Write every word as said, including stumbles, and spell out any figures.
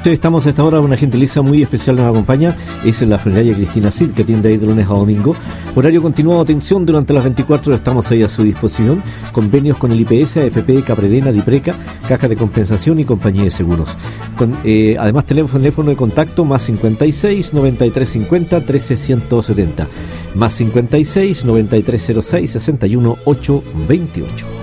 Estamos a esta hora, una gentileza muy especial nos acompaña, es la Ferrería Cristina Cid, que atiende ahí de lunes a domingo. Horario continuado, atención, durante las veinticuatro horas estamos ahí a su disposición. Convenios con el I P S, A F P, Capredena, Dipreca, Caja de Compensación y Compañía de Seguros. Con, eh, además, teléfono, teléfono de contacto más cincuenta y seis, noventa y tres cincuenta, trece ciento setenta. Más cincuenta y seis, noventa y tres cero seis, sesenta y uno, ochocientos veintiocho.